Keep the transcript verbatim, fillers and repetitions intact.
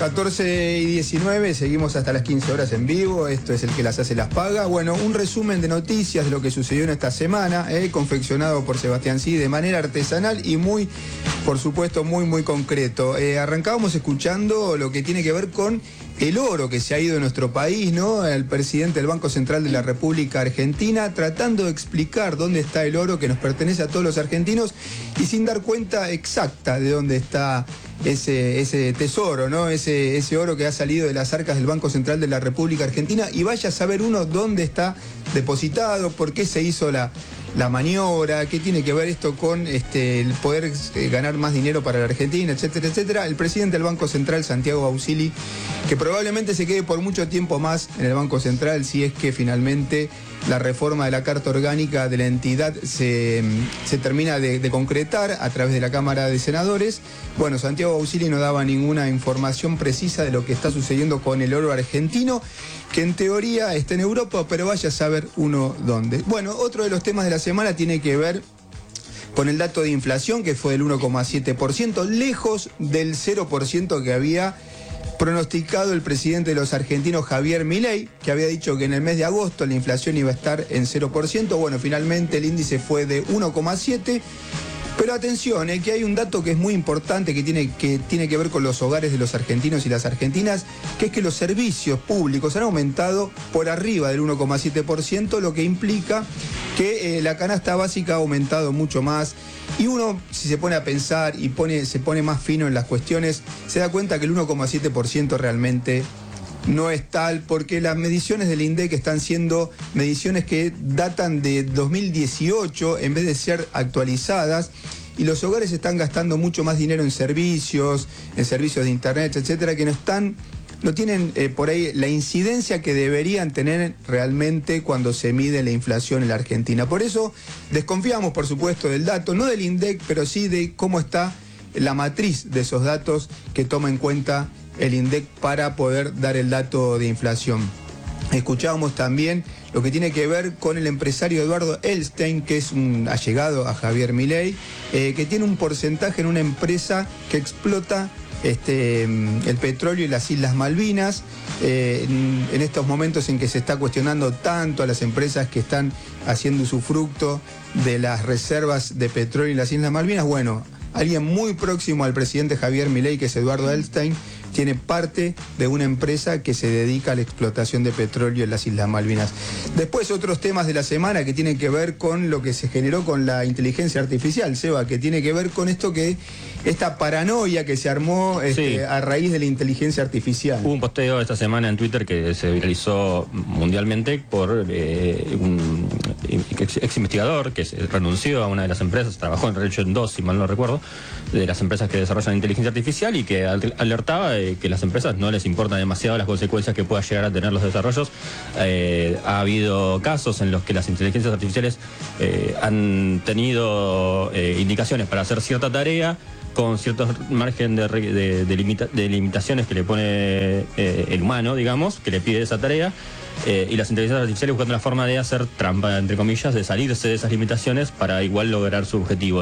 catorce y diecinueve, seguimos hasta las quince horas en vivo. Esto es El que las hace las paga. Bueno, un resumen de noticias de lo que sucedió en esta semana, eh, confeccionado por Sebastián Sí de manera artesanal y muy, por supuesto, muy, muy concreto. Eh, arrancábamos escuchando lo que tiene que ver con el oro que se ha ido de nuestro país, ¿no? El presidente del Banco Central de la República Argentina tratando de explicar dónde está el oro que nos pertenece a todos los argentinos y sin dar cuenta exacta de dónde está ese, ese tesoro, ¿no? Ese, ese oro que ha salido de las arcas del Banco Central de la República Argentina, y vaya a saber uno dónde está depositado, por qué se hizo la, la maniobra, qué tiene que ver esto con este, el poder eh, ganar más dinero para la Argentina, etcétera, etcétera. El presidente del Banco Central, Santiago Bausili, que probablemente se quede por mucho tiempo más en el Banco Central si es que finalmente la reforma de la Carta Orgánica de la entidad se, se termina de, de concretar a través de la Cámara de Senadores. Bueno, Santiago Bausili no daba ninguna información precisa de lo que está sucediendo con el oro argentino, que en teoría está en Europa, pero vaya a saber uno dónde. Bueno, otro de los temas de la semana tiene que ver con el dato de inflación, que fue del uno coma siete por ciento, lejos del cero por ciento que había pronosticado el presidente de los argentinos, Javier Milei, que había dicho que en el mes de agosto la inflación iba a estar en cero por ciento. Bueno, finalmente el índice fue de uno coma siete. Pero atención, eh, que hay un dato que es muy importante que tiene, que tiene que ver con los hogares de los argentinos y las argentinas, que es que los servicios públicos han aumentado por arriba del uno coma siete por ciento, lo que implica que eh, la canasta básica ha aumentado mucho más. Y uno, si se pone a pensar y pone, se pone más fino en las cuestiones, se da cuenta que el uno coma siete por ciento realmente no es tal, porque las mediciones del INDEC están siendo mediciones que datan de dos mil dieciocho en vez de ser actualizadas, y los hogares están gastando mucho más dinero en servicios, en servicios de internet, etcétera, que no están, no tienen eh, por ahí la incidencia que deberían tener realmente cuando se mide la inflación en la Argentina. Por eso desconfiamos, por supuesto, del dato, no del INDEC, pero sí de cómo está la matriz de esos datos que toma en cuenta el INDEC para poder dar el dato de inflación. Escuchábamos también lo que tiene que ver con el empresario Eduardo Elstein, que es un allegado a Javier Milei, eh, que tiene un porcentaje en una empresa que explota este, el petróleo y las Islas Malvinas. Eh, en, en estos momentos en que se está cuestionando tanto a las empresas que están haciendo usufructo de las reservas de petróleo en las Islas Malvinas, bueno, alguien muy próximo al presidente Javier Milei, que es Eduardo Elstein, tiene parte de una empresa que se dedica a la explotación de petróleo en las Islas Malvinas. Después, otros temas de la semana que tienen que ver con lo que se generó con la inteligencia artificial, Seba, que tiene que ver con esto que, esta paranoia que se armó este, sí. a raíz de la inteligencia artificial. Hubo un posteo esta semana en Twitter que se viralizó mundialmente por eh, un ex, ex investigador que renunció a una de las empresas, trabajó en hecho en dos, si mal no recuerdo, de las empresas que desarrollan inteligencia artificial, y que alertaba de que las empresas no les importan demasiado las consecuencias que pueda llegar a tener los desarrollos. Eh, ha habido casos en los que las inteligencias artificiales eh, han tenido eh, indicaciones para hacer cierta tarea con cierto margen de, de, de, limita, de limitaciones que le pone eh, el humano, digamos, que le pide esa tarea, eh, y las inteligencias artificiales buscando la forma de hacer trampa, entre comillas, de salirse de esas limitaciones para igual lograr su objetivo.